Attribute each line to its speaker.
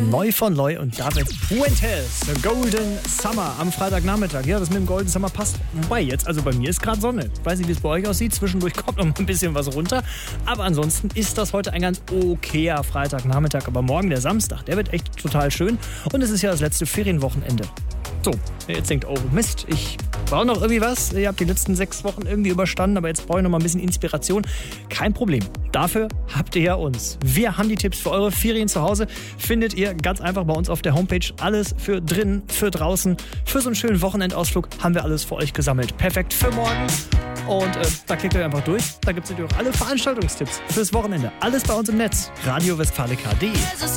Speaker 1: Neu von Loi und David Fuentes. The Golden Summer am Freitagnachmittag. Ja, das mit dem Golden Summer passt. Wobei jetzt, also bei mir ist gerade Sonne. Ich weiß nicht, wie es bei euch aussieht. Zwischendurch kommt noch ein bisschen was runter. Aber ansonsten ist das heute ein ganz okayer Freitagnachmittag. Aber morgen, der Samstag, der wird echt total schön. Und es ist ja das letzte Ferienwochenende. So, jetzt denkt, oh Mist, ich brauche noch irgendwie was. Ihr habt die letzten 6 Wochen irgendwie überstanden, aber jetzt brauche ich noch mal ein bisschen Inspiration. Kein Problem. Dafür habt ihr ja uns. Wir haben die Tipps für eure Ferien zu Hause. Findet ihr ganz einfach bei uns auf der Homepage. Alles für drinnen, für draußen. Für so einen schönen Wochenendausflug haben wir alles für euch gesammelt. Perfekt für morgen. Und da klickt ihr einfach durch. Da gibt es natürlich auch alle Veranstaltungstipps fürs Wochenende. Alles bei uns im Netz. radiowestfalica.de.